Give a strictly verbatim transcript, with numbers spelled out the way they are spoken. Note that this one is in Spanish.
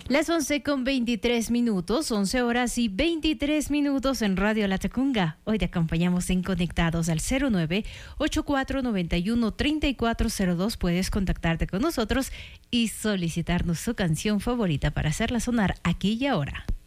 Las once con veintitrés minutos, once horas y veintitrés minutos en Radio Latacunga. Hoy te acompañamos en Conectados al cero nueve ocho cuatro nueve uno tres cuatro cero dos. Puedes contactarte con nosotros y solicitarnos su canción favorita para hacerla sonar aquí y ahora.